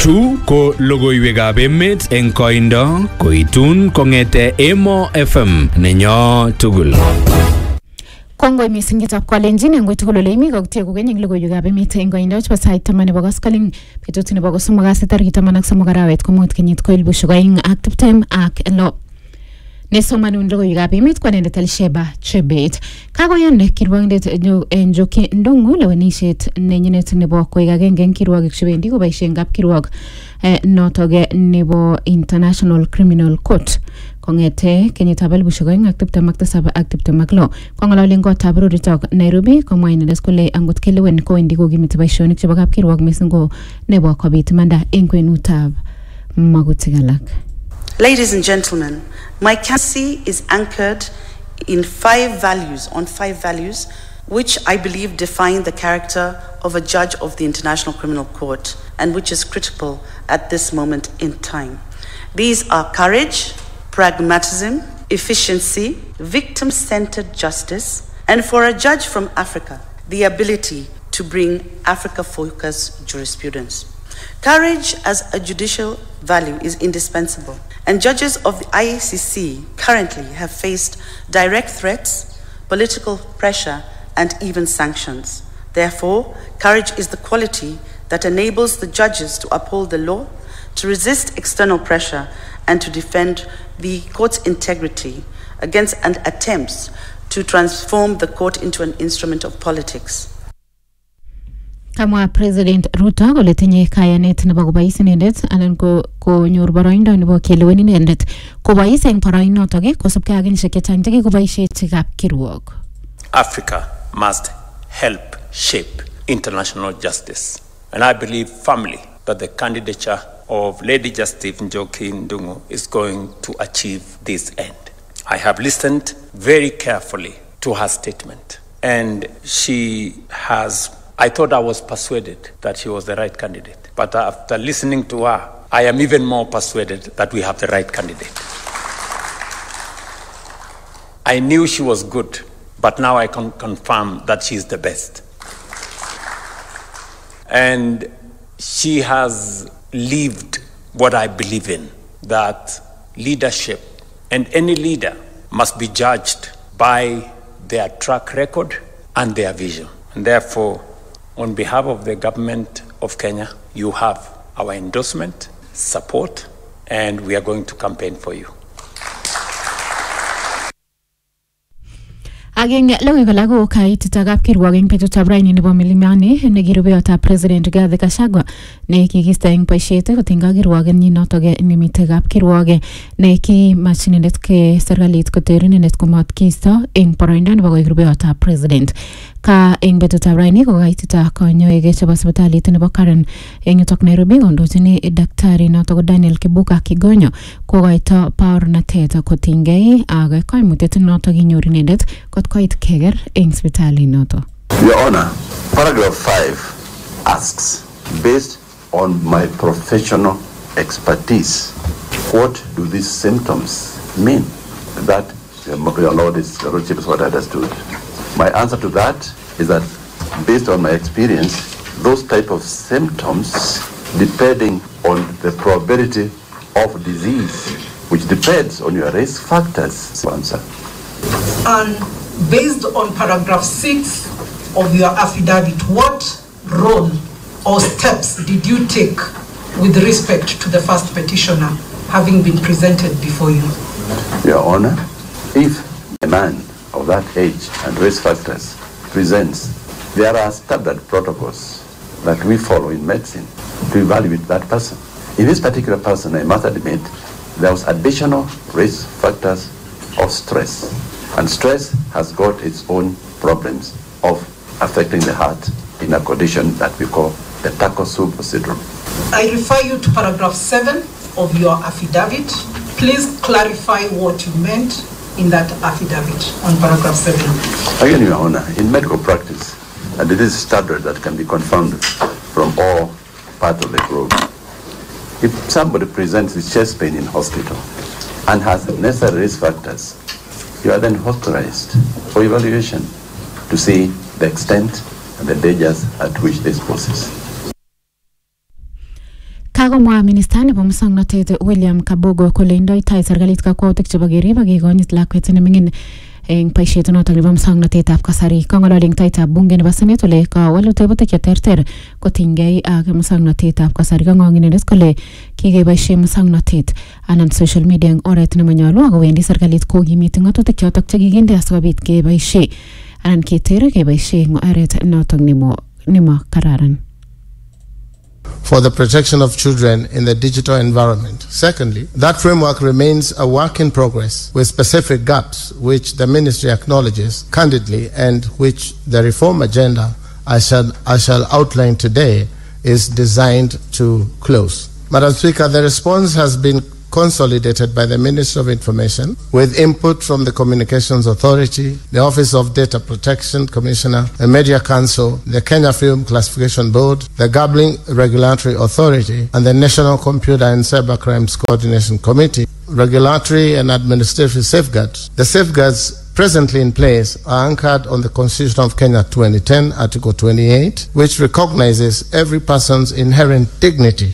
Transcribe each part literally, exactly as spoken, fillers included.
Chu ko logoiwekab emet eng koindo koitun kongete Emo F M nenyo tugul. Kongoi mising kitab Kalenjin eng tugul ole imi koktie kokeny eng logoiwekab emet eng koindo chebo sait taman nebo koskoleng betut nebo kosomok kasi tarik taman ak somok arawet komut kenyit ko elipusiek oeng ak tiptem ak lo. Nesomanun logoiwekab emet ko anendet Elsheba Chebet. Kakoyan kirwogindet Njoki Ndung'u lewenisiet nenyinet nebo koek agenge eng kirwogik chebendi koboisien kapkirwok notok nebo International Criminal Court kongete kenyitab elipusiek oeng ak tiptem ak tisab ak tiptem ak lo. Kong'ololen kotab roritok Nairobi komwa inendet kole angot kelewen kowendi kokimiti boisionik chebo kapkirwok mising ko nebo kobit imanda eng kwenutab magutik alak. Ladies and gentlemen, my candidacy is anchored in five values, on five values, which I believe define the character of a judge of the International Criminal Court and which is critical at this moment in time. These are courage, pragmatism, efficiency, victim-centered justice, and for a judge from Africa, the ability to bring Africa-focused jurisprudence. Courage as a judicial value is indispensable, and judges of the I C C currently have faced direct threats, political pressure, and even sanctions. Therefore, courage is the quality that enables the judges to uphold the law, to resist external pressure, and to defend the court's integrity against and attempts to transform the court into an instrument of politics. Kamwa President Ruto kole tinye kayanet nebo kobois inendet anan ko konyor boroindo nebo kelewen inendet kobois eng boroinotok kosubkei ak kenyisiek chechang chekikoboisie kapkirwok. Africa must help shape international justice, and I believe firmly that the candidature of Lady Justice Njoki Ndung'u is going to achieve this end. I have listened very carefully to her statement, and she has I thought I was persuaded that she was the right candidate. But after listening to her, I am even more persuaded that we have the right candidate. I knew she was good, but now I can confirm that she is the best. And she has lived what I believe in, that leadership and any leader must be judged by their track record and their vision. And therefore, on behalf of the government of Kenya, you have our endorsement, support, and we are going to campaign for you. Ageng lewe kala ko kaitita kapkirwok eng betutab raini nebo milimani nekirubeyotab President Rigathi Gachagua ne kikista eng boisiet kotinga kirwokenyi notok nemite kapkirwok ne kimach inendet ke serikalit koter inendet komat kiisto eng boroindo nebo koek rubeyotab President. Ka eng betutab raini ko kaitita konyoik chebo sipitalit nebo Karen eng yutok Nairobi kondochini daktari notok Daniel Kibuka Kigonyo kokoito baornatet kotinygei ak koimutiet notok kinyor inendet kot koit keger eng sipitalit notok. Your Honor, paragraph five asks, based on my professional expertise, what do these symptoms mean? That, your Lord, is, your Lordship, is what I understood. My answer to that is that, based on my experience, those type of symptoms, depending on the probability of disease, which depends on your risk factors. Answer. And based on paragraph six of your affidavit, what role or steps did you take with respect to the first petitioner having been presented before you? Your Honor, if a man of that age and risk factors presents, there are standard protocols that we follow in medicine to evaluate that person. In this particular person, I must admit, there was additional risk factors of stress. And stress has got its own problems of affecting the heart in a condition that we call the Takotsubo syndrome. I refer you to paragraph seven of your affidavit. Please clarify what you meant in that affidavit on paragraph seven. Again, Your Honor, in medical practice, and it is standard that can be confirmed from all parts of the globe, if somebody presents with chest pain in hospital and has necessary risk factors, you are then hospitalized for evaluation to see the extent and the dangers at which this poses. Kagomwa minister nebo musongnotet William Kabogo kole indoi tai serikalit kakwautik chebo kerib ak kekonyit lakwet neming'in eng boisiet notok nebo musongnotetab kasari. Kong'ololi eng taitab bunge nebo Senate ole kawal tebutik cheterter kotinygei ak musongnotetab kasari. Kang'ong inendet kole kikeboisie musongnotet anan social media eng oret nemanyolu ako wendi serikalit kokimiti ng'atutik chotok chekikinde asikobit keboisie anan keter keboisie eng oret notok nemo nemo kararan. For the protection of children in the digital environment. Secondly, that framework remains a work in progress with specific gaps which the ministry acknowledges candidly and which the reform agenda I shall, I shall outline today is designed to close. Madam Speaker, the response has been consolidated by the Ministry of Information with input from the Communications Authority, the Office of Data Protection Commissioner, the Media Council, the Kenya Film Classification Board, the Gambling Regulatory Authority, and the National Computer and Cyber Crimes Coordination Committee. Regulatory and administrative safeguards. The safeguards presently in place are anchored on the Constitution of Kenya twenty ten, Article twenty-eight, which recognizes every person's inherent dignity.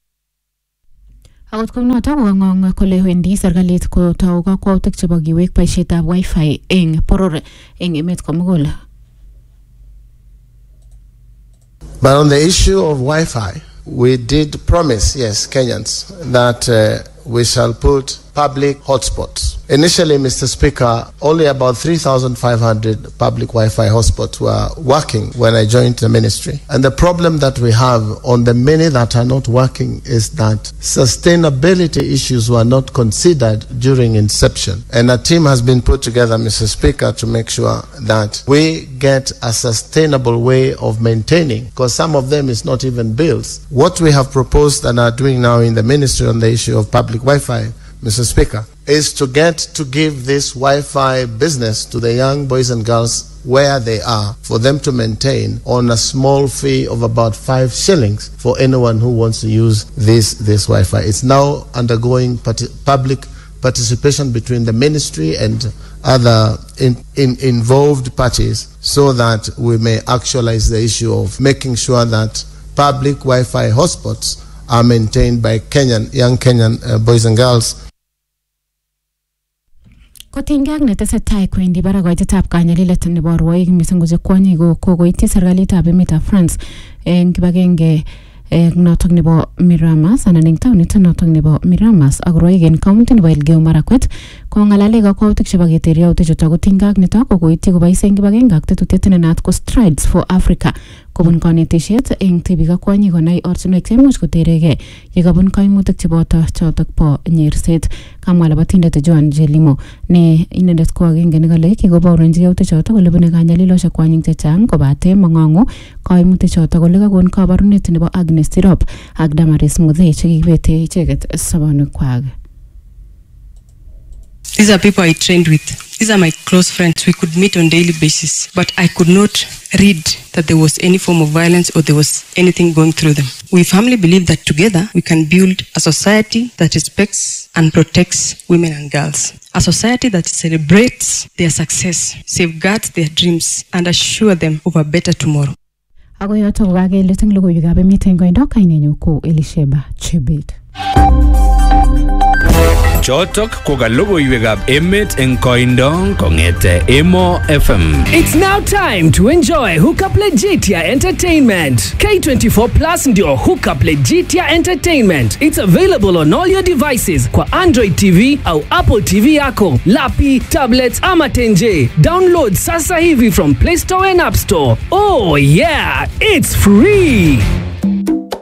Akot kunoto kong'ong kole wendi serikalit kotau kakwautik chebo kiwek boisietab wifi eng poror eng emet komugul. But on the issue of Wi-Fi, we did promise, yes, Kenyans, that uh, we shall put public hotspots. Initially, Mister Speaker, only about three thousand five hundred public Wi-Fi hotspots were working when I joined the ministry. And the problem that we have on the many that are not working is that sustainability issues were not considered during inception. And a team has been put together, Mister Speaker, to make sure that we get a sustainable way of maintaining, because some of them is not even bills. What we have proposed and are doing now in the ministry on the issue of public Wi-Fi, Mister Speaker, is to get to give this Wi-Fi business to the young boys and girls where they are, for them to maintain on a small fee of about five shillings for anyone who wants to use this, this Wi-Fi. It's now undergoing parti- public participation between the ministry and other in, in involved parties so that we may actualize the issue of making sure that public Wi-Fi hotspots are maintained by Kenyan, young Kenyan uh, boys and girls. Kotinygei ak netesetai kwendi barak koitetab kanyalilet nebo rwoik mising ko chekwonyik ko kokoityi serikalitab emetab France eng kibagenge notok nebo Miramas anan eng taunit notok nebo Miramas ak rwoik eng county nebo Elgeyo Marakwet kong'alale kakwautik chebo keter yautik chutok kotinygei ak nitok kokoityi kobois eng kibagenge ak tetutiet nenaat ko Strides for Africa kobun konetisiet eng tibik ak kwonyik konai ortinwek cheimuch koteregei yekabun kaimutik cheboto chotok bo nyerset. Kamwa labatindet Joan Jelimo ne inendet ko agenge nekale kikobaorionji yautik chotok kole bune kanyalilosiek kwonyik chechang kobate mang'ong'u kaimutik chotok kole kakon kabarunet nebo Agnes Tirop ak Damaris Muthee chekibete icheket sobonwekwak. These are people I trained with. These are my close friends. We could meet on a daily basis, but I could not read that there was any form of violence or there was anything going through them. We firmly believe that together we can build a society that respects and protects women and girls. A society that celebrates their success, safeguards their dreams, and assure them of a better tomorrow. Ako yoto kokakelet eng logoiwekab emet eng koindo kainenyu ko Elisheba Chebet. Chotok ko ka logoiwekab emet eng koindo kong'ete Emo F M. It's now time to enjoy Hookup Legitia Entertainment. K twenty-four Plus ndio Hookup Legitia Entertainment. It's available on all your devices kwa Android T V au Apple T V yako, lapi, tablets ama tenje. Download sasa hivi from Play Store and App Store. Oh yeah, it's free.